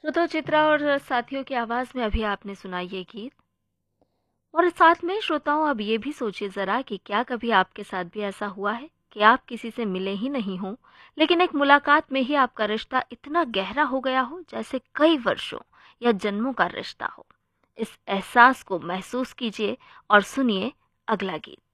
तो चित्रा और साथियों की आवाज़ में अभी आपने सुना ये गीत। और साथ में श्रोताओं, अब ये भी सोचिए ज़रा कि क्या कभी आपके साथ भी ऐसा हुआ है कि आप किसी से मिले ही नहीं हों, लेकिन एक मुलाकात में ही आपका रिश्ता इतना गहरा हो गया हो जैसे कई वर्षों या जन्मों का रिश्ता हो। इस एहसास को महसूस कीजिए और सुनिए अगला गीत।